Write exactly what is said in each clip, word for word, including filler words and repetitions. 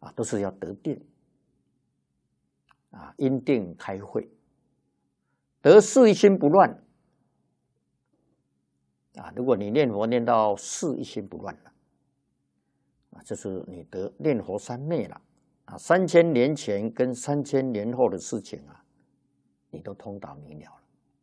啊，都是要得定啊，因定开慧，得事一心不乱啊。如果你念佛念到事一心不乱了啊，这是你得念佛三昧了啊。三千年前跟三千年后的事情啊，你都通达明了了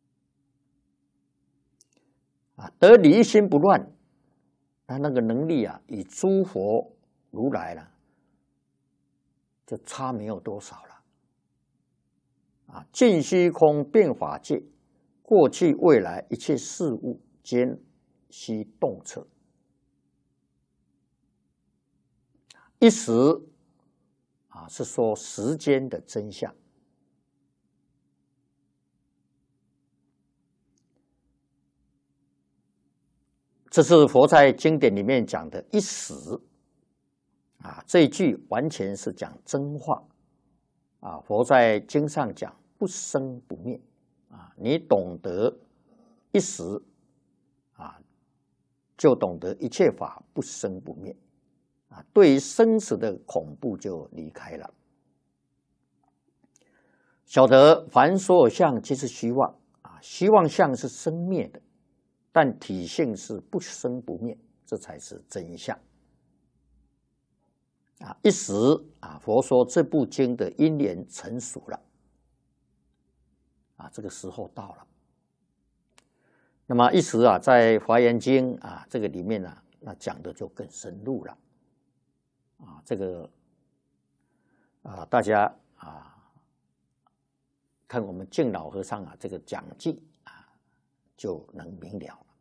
啊。得理一心不乱，他那个能力啊，与诸佛如来了，就差没有多少了啊！尽虚空遍法界，过去未来一切事物皆悉洞彻，一时啊，是说时间的真相。这是佛在经典里面讲的一时啊，这一句完全是讲真话啊。佛在经上讲不生不灭啊，你懂得一时啊，就懂得一切法不生不灭啊，对于生死的恐怖就离开了。晓得凡所有相皆是虚妄啊，虚妄相是生灭的，但体性是不生不灭，这才是真相啊！一时啊，佛说这部经的因缘成熟了啊，这个时候到了。那么一时啊，在《华严经》啊这个里面呢，那讲的就更深入了啊。这个啊，大家啊，看我们净老和尚啊这个讲记啊，就能明了了。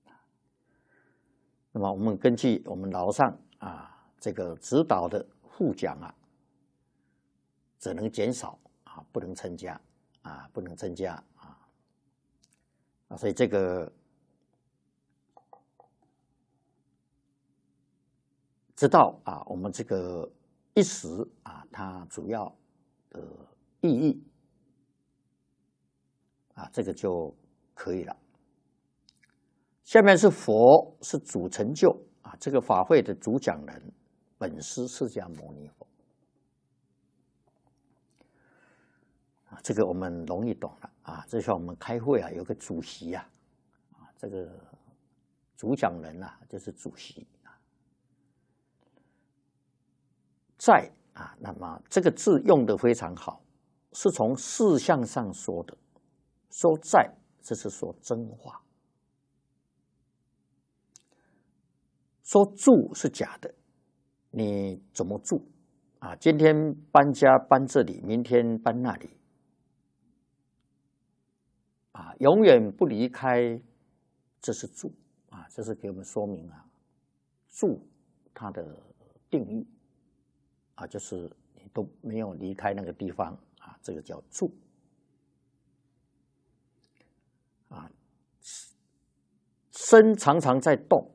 那么我们根据我们老上啊这个指导的副讲啊，只能减少啊，不能增加啊，不能增加啊啊，所以这个知道啊，我们这个一时啊，它主要的意义啊，这个就可以了。下面是佛是主成就啊，这个法会的主讲人本师释迦牟尼佛啊，这个我们容易懂了啊。就像我们开会啊，有个主席啊，啊，这个主讲人啊就是主席啊。在啊，那么这个字用的非常好，是从事相上说的，说在，这是说真话。说住是假的，你怎么住啊？今天搬家搬这里，明天搬那里，啊，永远不离开，这是住啊，这是给我们说明啊，住它的定义啊，就是你都没有离开那个地方啊，这个叫住啊。身常常在动。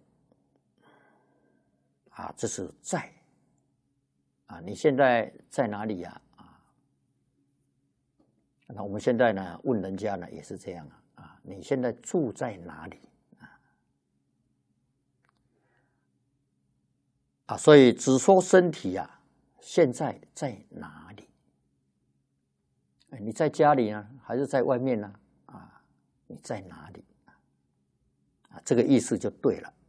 啊，这是在啊，你现在在哪里呀？啊，那我们现在呢，问人家呢也是这样啊，啊，你现在住在哪里啊？啊，所以只说身体啊，现在在哪里？你在家里呢，还是在外面呢？啊，你在哪里？啊，这个意思就对了。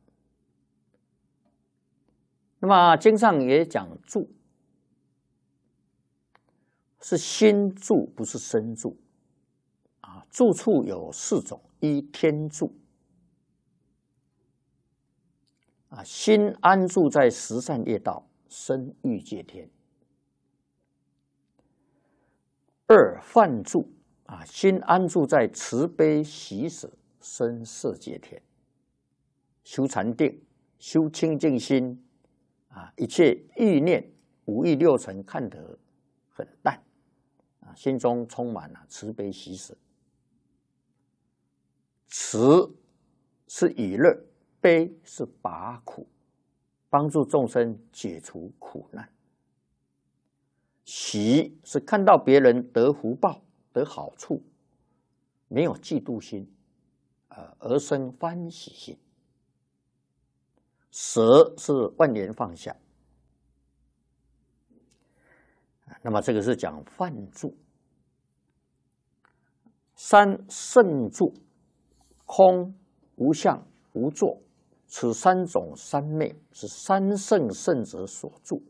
那么经上也讲住，是心住，不是身住啊。住处有四种：一天住啊，心安住在十善业道，身欲界天；二梵住啊，心安住在慈悲喜舍，身色界天。修禅定，修清净心。啊，一切欲念五欲六尘看得很淡啊，心中充满了慈悲喜舍。慈是以乐，悲是拔苦，帮助众生解除苦难。喜是看到别人得福报、得好处，没有嫉妒心，呃，而生欢喜心。舍是万缘放下那么这个是讲梵住。三圣住，空、无相、无作，此三种三昧是三圣圣者所住。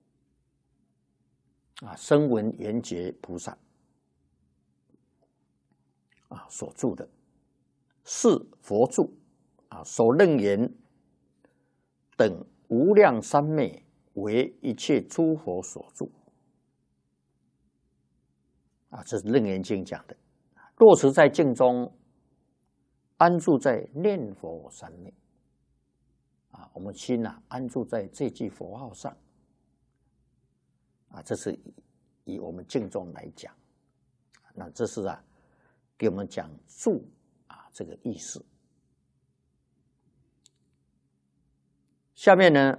啊，声闻缘觉菩萨啊所住的，是佛住啊，所楞严等无量三昧，为一切诸佛所住。啊，这是《楞严经》讲的。落实在境中，安住在念佛三昧。啊，我们心啊安住在这句佛号上。啊，这是以我们境中来讲，那这是啊给我们讲住啊这个意思。下面呢，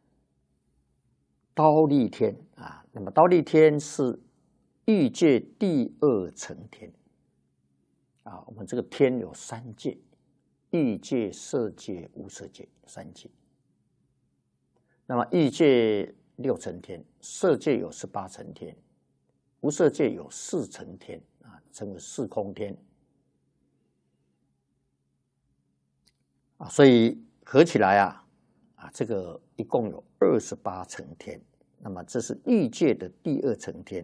忉利天啊，那么忉利天是欲界第二层天。啊，我们这个天有三界：欲界、色界、无色界三界。那么欲界六层天，色界有十八层天，无色界有四层天啊，称为四空天啊。所以合起来啊啊，这个一共有二十八层天。那么这是欲界的第二层天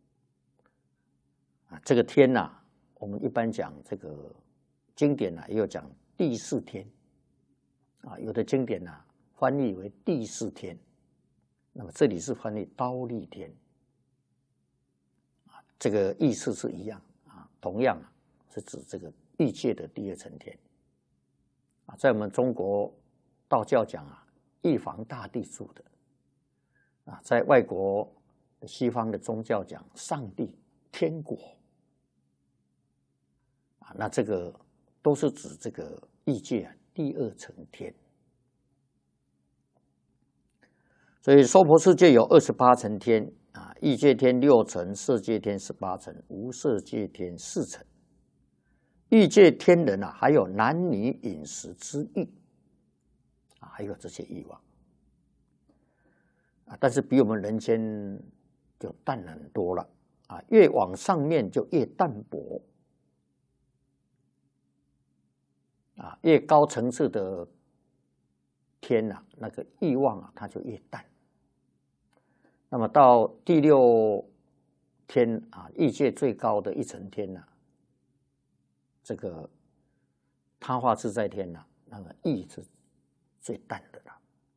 啊。这个天呐、啊。我们一般讲这个经典呢、啊，也有讲第四天啊，有的经典呢、啊、翻译为第四天，那么这里是翻译忉利天啊，这个意思是一样啊，同样啊是指这个欲界的第二层天啊，在我们中国道教讲啊，玉皇大帝住的啊，在外国西方的宗教讲上帝、天国。那这个都是指这个欲界啊第二层天，所以娑婆世界有二十八层天啊，欲界天六层，色界天十八层，无色界天四层。欲界天人啊，还有男女饮食之欲啊，还有这些欲望啊，但是比我们人间就淡很多了啊，越往上面就越淡薄。啊，越高层次的天呐、啊，那个欲望啊，它就越淡。那么到第六天啊，欲界最高的一层天呐、啊，这个他化自在天呐、啊，那个欲是最淡的了。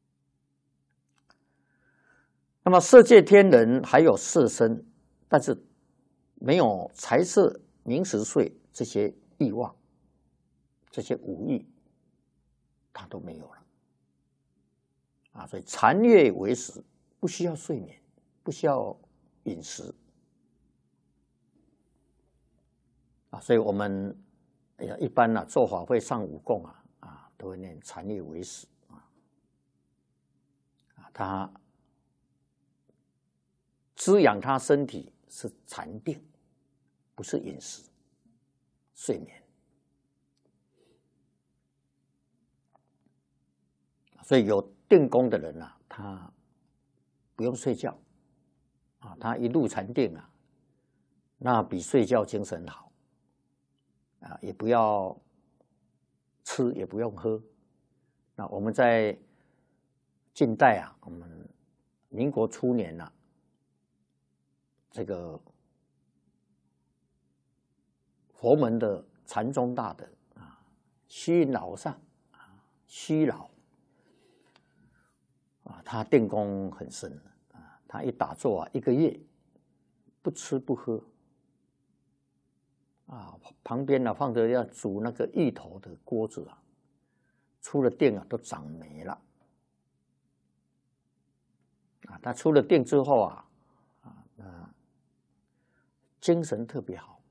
那么色界天人还有色身，但是没有财色名食睡这些欲望。这些五欲，他都没有了啊！所以禅悦为食，不需要睡眠，不需要饮食啊！所以我们哎呀，一般呢、啊、做法会上五供啊啊，都会念禅悦为食啊啊，他滋养他身体是禅定，不是饮食、睡眠。所以有定功的人啊，他不用睡觉啊，他一入禅定啊，那比睡觉精神好啊，也不要吃，也不用喝。那我们在近代啊，我们民国初年啊，这个佛门的禅宗大德啊，虚云老和尚啊，虚老。啊，他定功很深啊！他一打坐啊，一个月不吃不喝啊，旁边呢、啊、放着要煮那个芋头的锅子啊，出了定啊都长霉了啊！他出了定之后啊啊，那精神特别好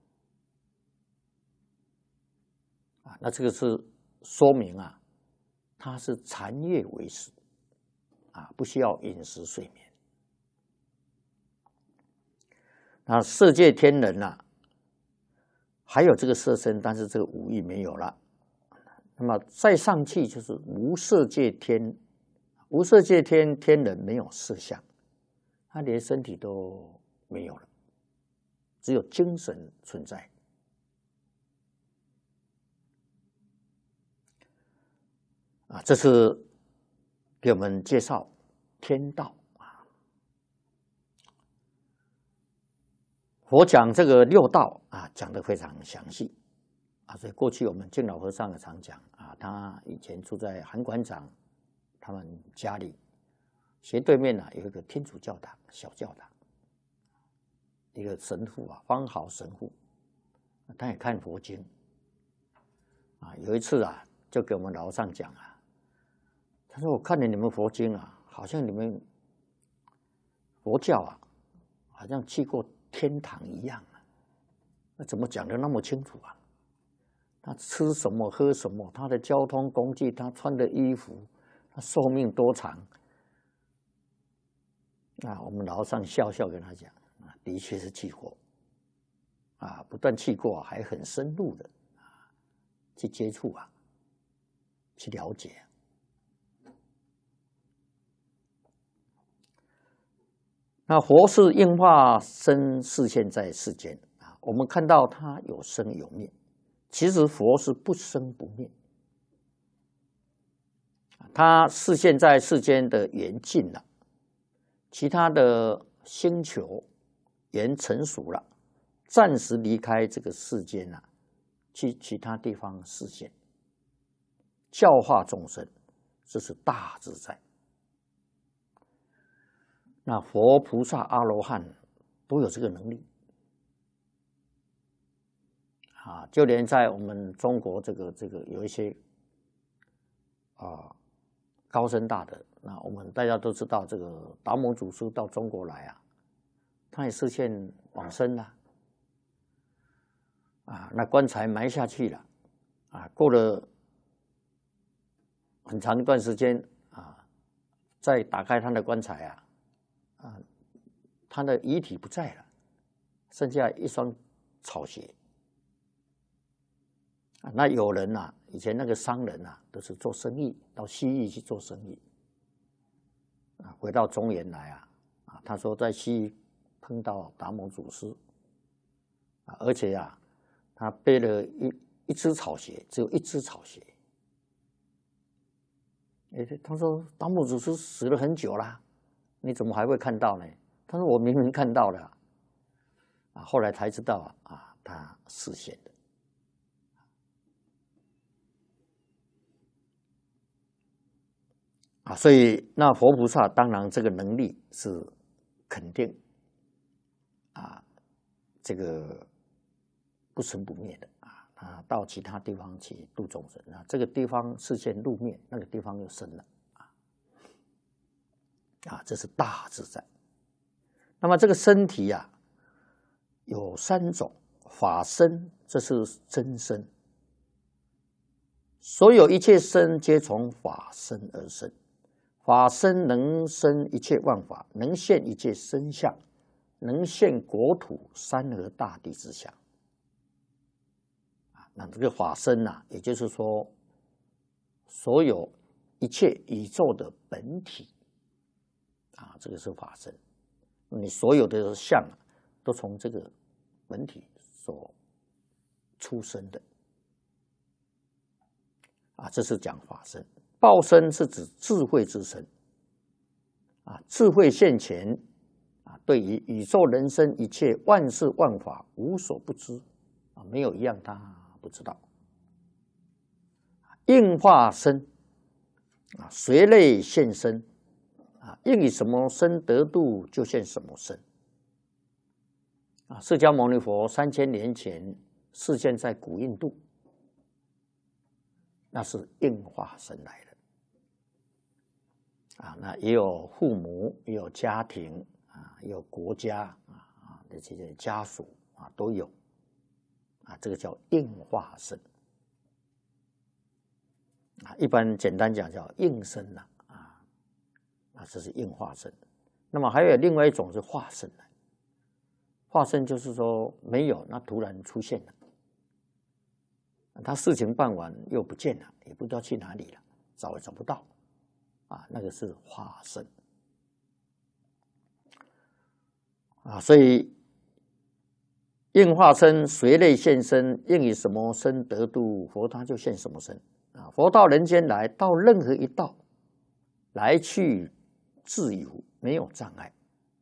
啊！那这个是说明啊，他是禅悦为食。啊，不需要饮食睡眠。那色界天人呐、啊，还有这个色身，但是这个五欲没有了。那么再上去就是无色界天，无色界天天人没有色相，他连身体都没有了，只有精神存在。啊，这是给我们介绍天道啊。佛讲这个六道啊，讲得非常详细啊。所以过去我们净老和尚也常讲啊，他以前住在韩馆长他们家里，斜对面呢、啊、有一个天主教堂小教堂，一个神父啊，方豪神父，他也看佛经啊。有一次啊，就给我们老和尚讲啊。他说：“我看了你们佛经啊，好像你们佛教啊，好像去过天堂一样啊。那怎么讲得那么清楚啊？他吃什么喝什么，他的交通工具，他穿的衣服，他寿命多长？”啊，我们老和尚笑笑跟他讲：“啊，的确是去过，啊，不但去过，还很深入的啊去接触啊，去了解。”那佛是应化身示现在世间啊，我们看到它有生有灭，其实佛是不生不灭，它示现在世间的缘尽了，其他的星球缘成熟了，暂时离开这个世间了，去其他地方示现，教化众生，这是大自在。那佛菩萨阿罗汉都有这个能力啊，就连在我们中国这个这个有一些啊高僧大德，那我们大家都知道，这个达摩祖师到中国来啊，他也示现往生了啊，那棺材埋下去了啊，过了很长一段时间啊，再打开他的棺材啊。啊，他的遗体不在了，剩下一双草鞋。啊，那有人呐、啊，以前那个商人呐、啊，都是做生意，到西域去做生意。啊，回到中原来啊，啊，他说在西域碰到达摩祖师，啊，而且啊，他背了一一只草鞋，只有一只草鞋。哎，他说达摩祖师死了很久啦。你怎么还会看到呢？他说：“我明明看到了啊！”啊，后来才知道啊，啊，他示现的啊，所以那佛菩萨当然这个能力是肯定啊，这个不生不灭的啊，他到其他地方去度众生啊，这个地方示现入灭，那个地方又生了。啊，这是大自在。那么这个身体呀、啊，有三种法身，这是真身。所有一切身皆从法身而生，法身能生一切万法，能现一切身相，能现国土山河大地之相。啊，那这个法身呐、啊，也就是说，所有一切宇宙的本体。啊，这个是法身，你所有的相啊，都从这个本体所出生的。啊，这是讲法身。报身是指智慧之身。啊，智慧现前，啊，对于宇宙人生一切万事万法无所不知，啊，没有一样他不知道。应化身，啊，随类现身。啊，应以什么身得度，就现什么身。啊，释迦牟尼佛三千年前示现在古印度，那是应化身来的。啊，那也有父母，也有家庭啊，也有国家啊啊的这些家属啊都有。啊，这个叫应化身。啊，一般简单讲叫应身呐。啊，这是应化身。那么还有另外一种是化身的，化身就是说没有，那突然出现了，他事情办完又不见了，也不知道去哪里了，找也找不到，啊，那个是化身。 啊，所以应化身随类现身，应以什么身得度，佛他就现什么身啊。佛到人间来，到任何一道来去自由，没有障碍。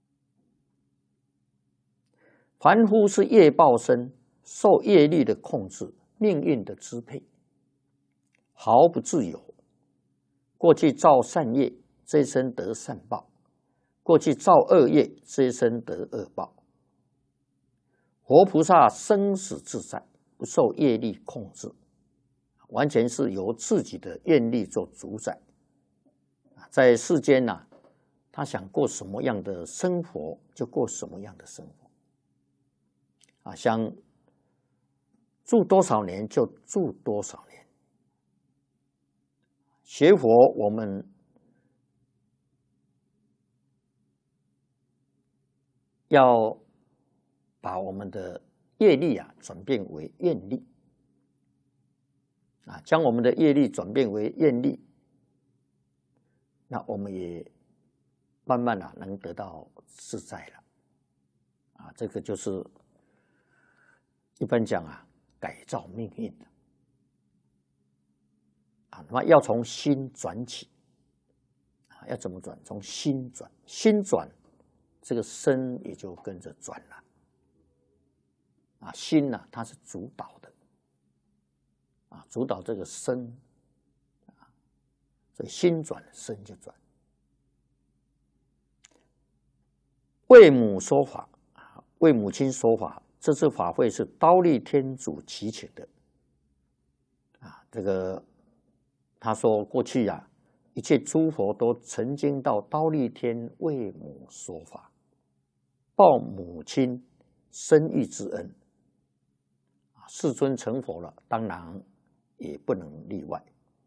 凡夫是业报身，受业力的控制，命运的支配，毫不自由。过去造善业，这一生得善报；过去造恶业，这一生得恶报。活菩萨生死自在，不受业力控制，完全是由自己的愿力做主宰。在世间啊，他想过什么样的生活，就过什么样的生活。啊，想住多少年就住多少年。学佛，我们要把我们的业力啊转变为愿力，啊，将我们的业力转变为愿力，那我们也慢慢啊能得到自在了。啊，这个就是一般讲啊，改造命运的啊，那么要从心转起啊，要怎么转？从心转，心转，这个身也就跟着转了啊。心呢、啊，它是主导的啊，主导这个身啊，所以心转，身就转。为母说法啊，为母亲说法。这次法会是忉利天主祈请的，啊，这个他说过去啊，一切诸佛都曾经到忉利天为母说法，报母亲生育之恩。啊，世尊成佛了，当然也不能例外。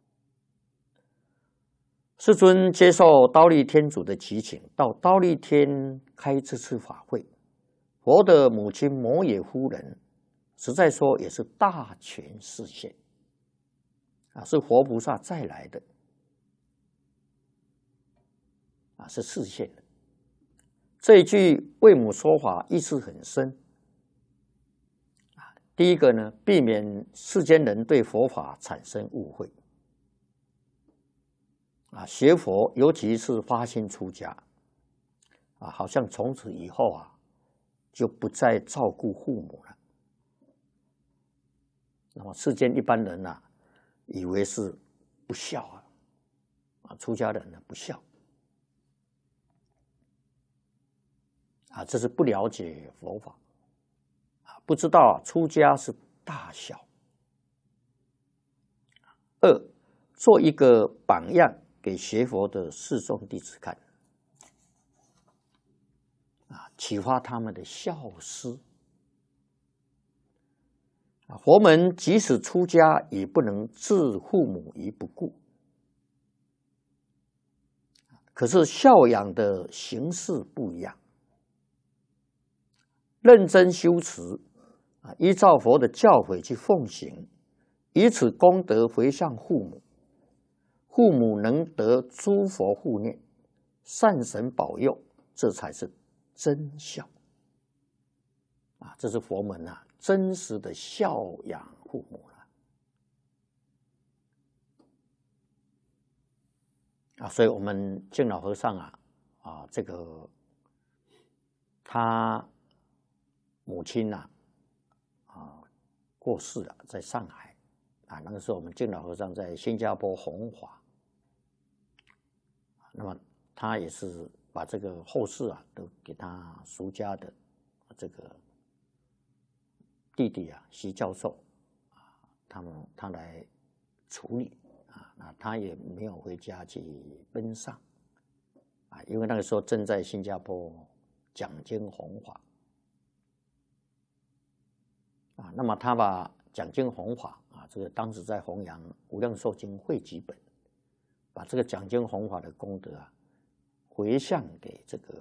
世尊接受忉利天主的祈请，到忉利天开这次法会。佛的母亲摩耶夫人，实在说也是大权示现啊，是活菩萨再来的啊，是示现的。这一句为母说法意思很深啊。第一个呢，避免世间人对佛法产生误会啊，学佛尤其是发心出家啊，好像从此以后啊。就不再照顾父母了。那么世间一般人呐、啊，以为是不孝啊，啊，出家人呢不孝啊，这是不了解佛法啊，不知道出家是大孝。二，做一个榜样给学佛的四众弟子看。啊，启发他们的孝思。啊，佛门即使出家，也不能置父母于不顾。可是孝养的形式不一样，认真修持啊，依照佛的教诲去奉行，以此功德回向父母，父母能得诸佛护念，善神保佑，这才是真孝啊！这是佛门啊，真实的孝养父母了啊！所以，我们净老和尚啊，啊，这个他母亲呐、啊，啊过世了，在上海啊。那个时候，我们净老和尚在新加坡弘法，那么他也是。把这个后事啊，都给他俗家的这个弟弟啊，习教授啊，他们他来处理啊，那他也没有回家去奔丧啊，因为那个时候正在新加坡讲经弘法啊，那么他把讲经弘法啊，这个当时在弘扬《无量寿经》汇集本，把这个讲经弘法的功德啊。回向给这个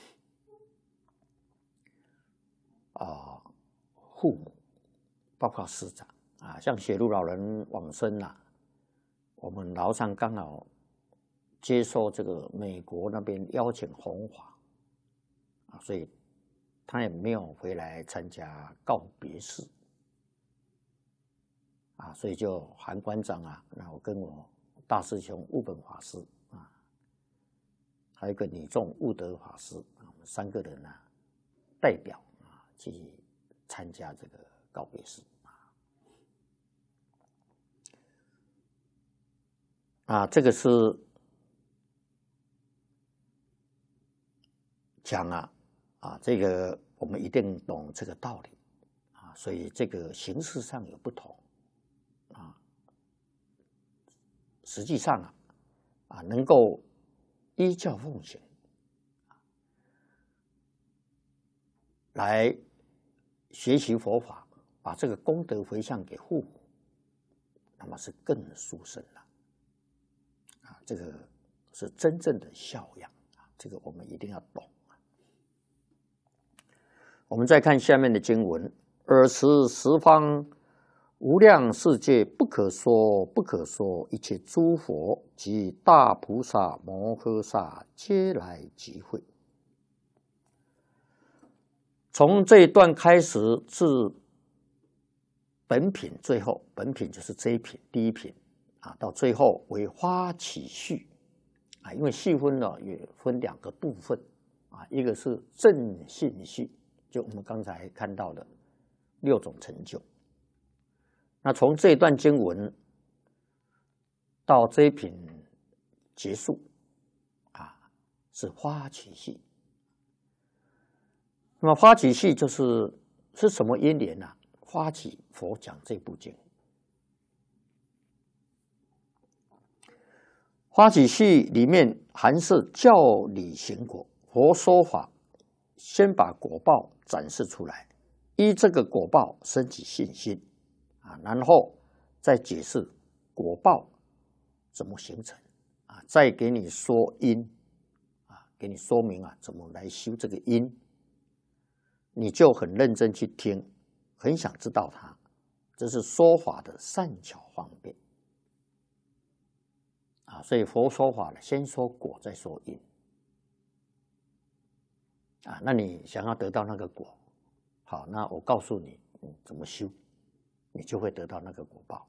啊父母，包括师长啊，像雪路老人往生啊，我们劳上刚好接受这个美国那边邀请弘法啊，所以他也没有回来参加告别式啊，所以就韩馆长啊，那我跟我大师兄悟本法师啊，还有一个女众悟德法师啊，我们三个人呢代表啊去参加这个告别式啊，这个是讲啊啊，这个我们一定懂这个道理啊，所以这个形式上有不同啊，实际上啊啊能够依教奉行来学习佛法，把这个功德回向给父母，那么是更殊胜了啊！这个是真正的孝养啊！这个我们一定要懂。我们再看下面的经文：尔时十方无量世界不可说不可说一切诸佛及大菩萨摩诃萨皆来集会。从这一段开始至本品最后，本品就是这一品第一品啊，到最后为花起序啊，因为细分呢也分两个部分啊，一个是正信序，就我们刚才看到的六种成就。那从这一段经文到这一品结束啊，是花起序。那么花起序就是是什么因缘呢、啊？发起佛讲这部经，花起序里面含是教理行果，佛说法先把果报展示出来，依这个果报升起信心啊，然后再解释果报怎么形成啊，再给你说因啊，给你说明啊怎么来修这个因。你就很认真去听，很想知道它，这是说法的善巧方便啊。所以佛说法呢，先说果，再说因啊。那你想要得到那个果，好，那我告诉你，嗯，怎么修，你就会得到那个果报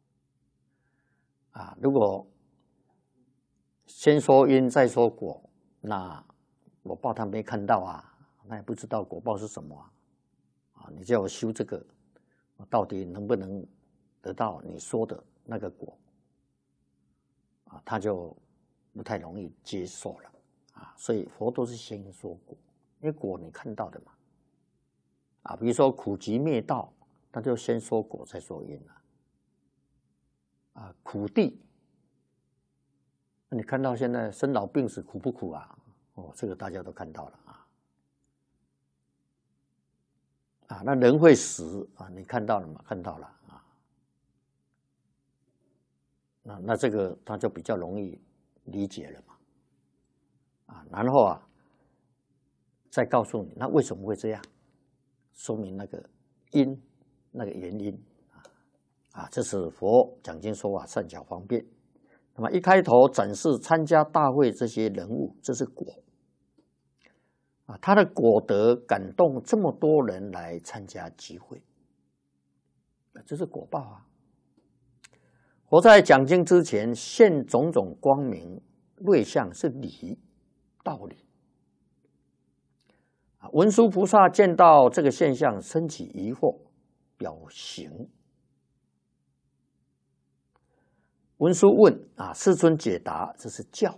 啊。如果先说因，再说果，那我报他没看到啊。那也不知道果报是什么啊！啊，你叫我修这个，到底能不能得到你说的那个果？啊，他就不太容易接受了啊。所以佛都是先说果，因为果你看到的嘛。啊，比如说苦集灭道，他就先说果，再说因了。啊，苦地，你看到现在生老病死苦不苦啊？哦，这个大家都看到了啊。啊，那人会死啊，你看到了吗？看到了啊。那那这个他就比较容易理解了嘛。啊，然后啊，再告诉你，那为什么会这样？说明那个因，那个原因啊。啊，这是佛讲经说法善巧方便。那么一开头展示参加大会这些人物，这是果。啊，他的果德感动这么多人来参加集会，这是果报啊！佛在讲经之前现种种光明瑞相，是理道理啊。文殊菩萨见到这个现象，升起疑惑，表行。文殊问啊，世尊解答，这是教。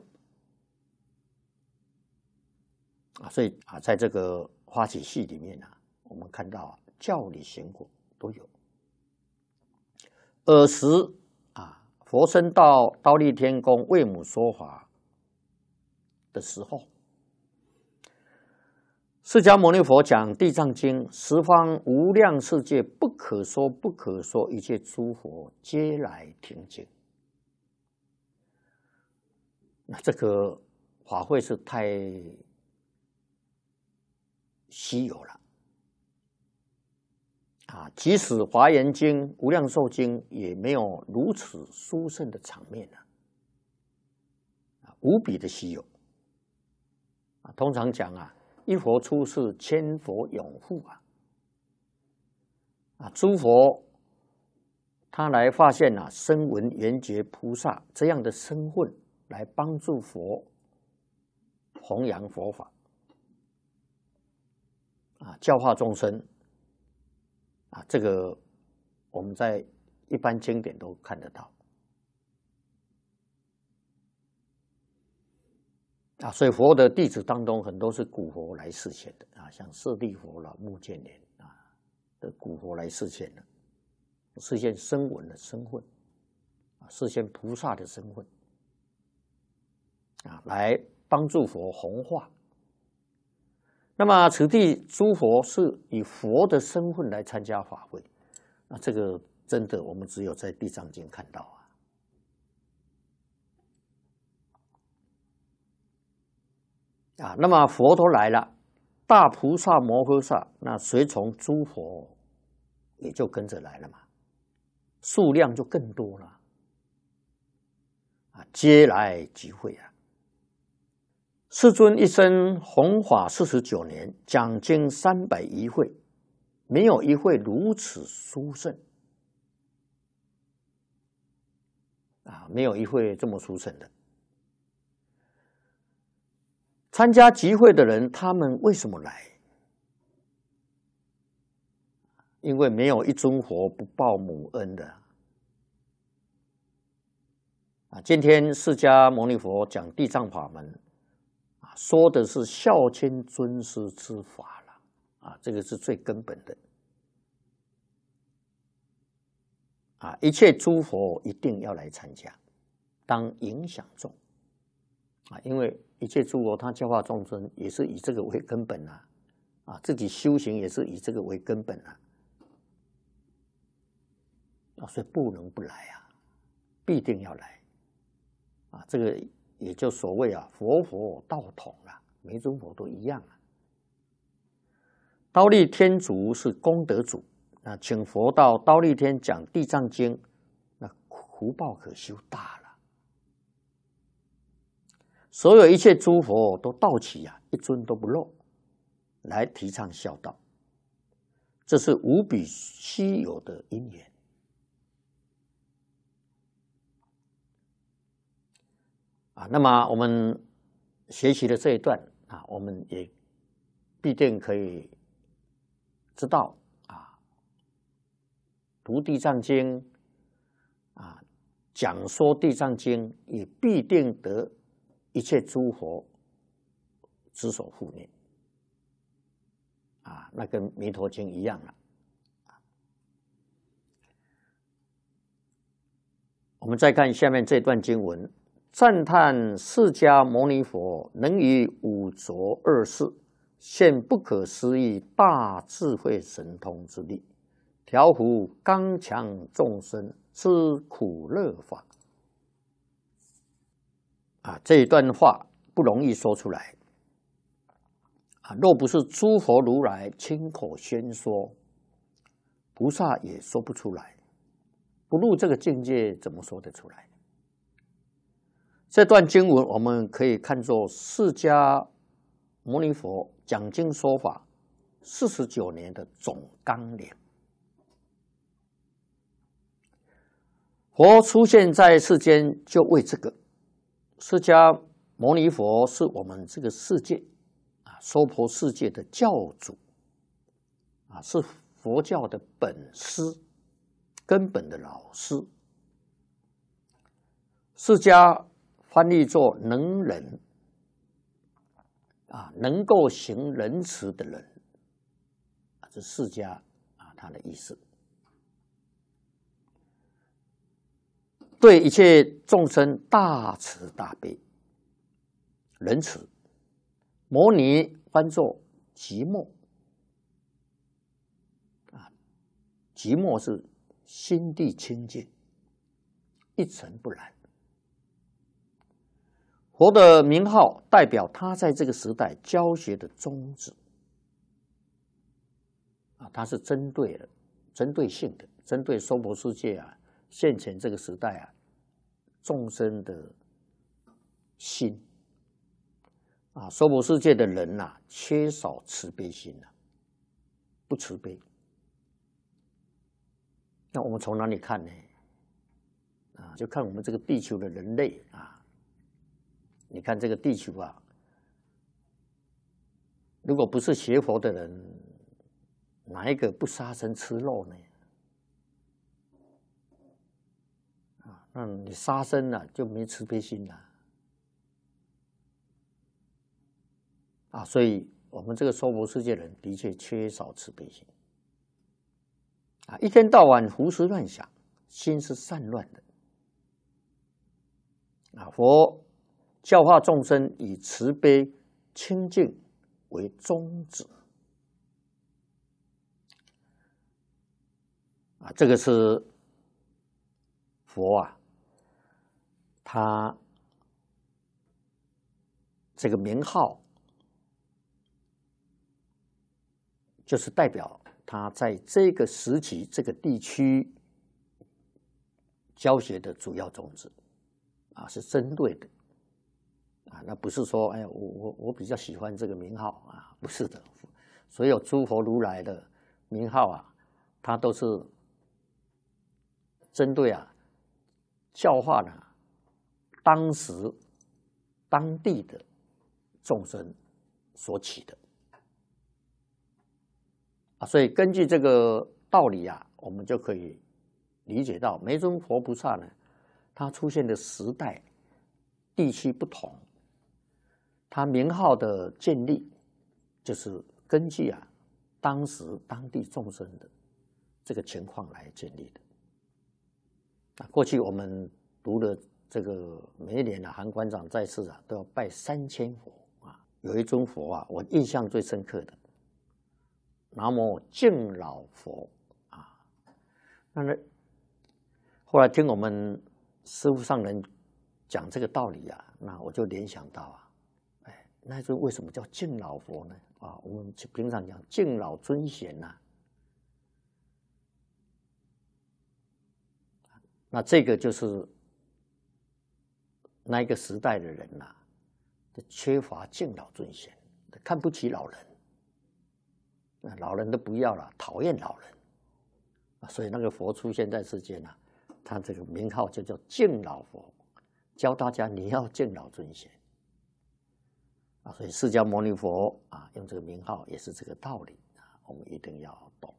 啊，所以啊，在这个花起序里面啊，我们看到、啊、教理行果都有。尔时啊，佛升到忉利天宫为母说法的时候，释迦牟尼佛讲《地藏经》，十方无量世界不可说不可说一切诸佛皆来听经。那这个法会是太稀有了啊！即使《华严经》《无量寿经》也没有如此殊胜的场面了，啊，无比的稀有啊！通常讲啊， 一佛出世，千佛永护啊！啊，诸佛他来发现啊，声闻缘觉菩萨这样的身份，来帮助佛弘扬佛法啊，教化众生啊，这个我们在一般经典都看得到啊，所以佛的弟子当中，很多是古佛来示现的啊，像舍利佛啦、目犍连啊的古佛来示现的。示现声闻的身份，啊，示现菩萨的身份，啊，来帮助佛弘化。那么此地诸佛是以佛的身份来参加法会，那这个真的我们只有在《地藏经》看到啊。啊，那么佛都来了，大菩萨摩诃萨，那随从诸佛也就跟着来了嘛。数量就更多了啊，皆来集会啊！世尊一生弘法四十九年，讲经三百余会，没有一会如此殊胜啊！没有一会这么殊胜的。参加集会的人，他们为什么来？因为没有一尊佛不报母恩的啊！今天释迦牟尼佛讲地藏法门啊，说的是孝亲尊师之法了啊，这个是最根本的啊！一切诸佛一定要来参加，当影响众啊！因为一切诸佛他教化众生也是以这个为根本啊，啊，自己修行也是以这个为根本啊。啊，所以不能不来啊，必定要来啊！这个也就所谓啊，佛佛道统啊，每尊佛都一样啊。忉利天竺是功德主，那请佛到忉利天讲《地藏经》，那福报可修大了。所有一切诸佛都到齐啊，一尊都不漏，来提倡孝道，这是无比稀有的因缘。啊，那么我们学习的这一段啊，我们也必定可以知道啊，读《地藏经》啊，讲说《地藏经》，也必定得一切诸佛之所护念啊，那跟《弥陀经》一样了。我们再看下面这段经文。赞叹释迦牟尼佛能以五浊二世现不可思议大智慧神通之力，调伏刚强众生之苦乐法。啊，这一段话不容易说出来啊！若不是诸佛如来亲口宣说，菩萨也说不出来。不入这个境界，怎么说得出来？这段经文我们可以看作释迦牟尼佛讲经说法四十九年的总纲领。佛出现在世间，就为这个。释迦牟尼佛是我们这个世界啊，娑婆世界的教主啊，是佛教的本师，根本的老师。释迦翻译作能仁啊，能够行仁慈的人啊，这释迦啊，他的意思。对一切众生大慈大悲，仁慈。摩尼翻作寂寞啊，寂寞是心地清净，一尘不染。佛的名号代表他在这个时代教学的宗旨啊，他是针对的、针对性的，针对娑婆世界啊，现前这个时代啊，众生的心啊，娑婆世界的人呐、啊，缺少慈悲心呐、啊，不慈悲。那我们从哪里看呢？啊，就看我们这个地球的人类啊。你看这个地球啊，如果不是学佛的人，哪一个不杀生吃肉呢？啊，那你杀生了、啊、就没慈悲心了。啊，所以我们这个娑婆世界人的确缺少慈悲心。啊，一天到晚胡思乱想，心是散乱的。啊，佛教化众生以慈悲清净为宗旨。啊，这个是佛啊，他这个名号，就是代表他在这个时期、这个地区教学的主要宗旨。啊，是针对的。啊，那不是说，哎，我我我比较喜欢这个名号啊，不是的。所有诸佛如来的名号啊，它都是针对啊教化呢当时当地的众生所起的。啊，所以根据这个道理啊，我们就可以理解到，每尊佛菩萨呢，它出现的时代、地区不同，它名号的建立，就是根据啊当时当地众生的这个情况来建立的。啊，过去我们读的这个每一年啊，韩馆长在世啊，都要拜三千佛啊。有一尊佛啊，我印象最深刻的，南无敬老佛啊。那呢，后来听我们师父上人讲这个道理啊，那我就联想到啊，哎，那就为什么叫敬老佛呢？啊，我们平常讲敬老尊贤呐、啊，那这个就是那一个时代的人呐、啊，缺乏敬老尊贤，看不起老人，那老人都不要了，讨厌老人，所以那个佛出现在世间呐、啊。他这个名号就叫敬老佛，教大家你要敬老尊贤啊，所以释迦牟尼佛啊用这个名号也是这个道理啊，我们一定要懂。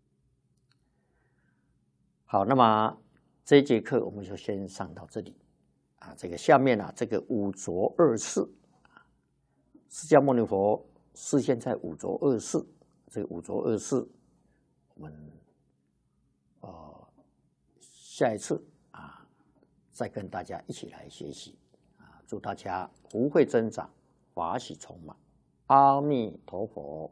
好，那么这一节课我们就先上到这里啊。这个下面啊，这个五浊恶世啊，释迦牟尼佛示现在五浊恶世，这个五浊恶世，我们呃。下一次啊，再跟大家一起来学习啊！祝大家福慧增长，法喜充满，阿弥陀佛。